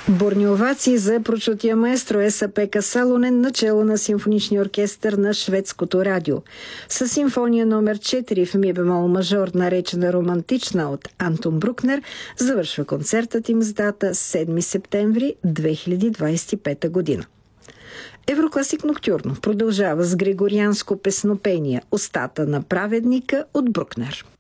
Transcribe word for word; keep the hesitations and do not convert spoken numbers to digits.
Бурни овации за прочутия маестро Esa-Pekka Salonen, начало на симфоничния оркестър на шведското радио. С симфония номер четири в ми бемол мажор, наречена романтична от Антон Брукнер, завършва концертът им с дата седми септември две хиляди двадесет и пета година. Еврокласик Ноктюрно продължава с григорианско песнопение «Устата на праведника» от Брукнер.